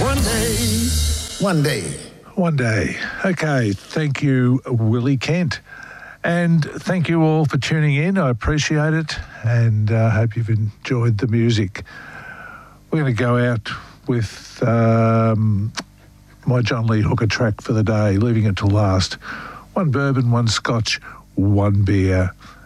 One day. One day. One day. Okay, thank you, Willie Kent. And thank you all for tuning in. I appreciate it, and I hope you've enjoyed the music. We're going to go out with my John Lee Hooker track for the day, leaving it to last. One bourbon, one scotch, one beer.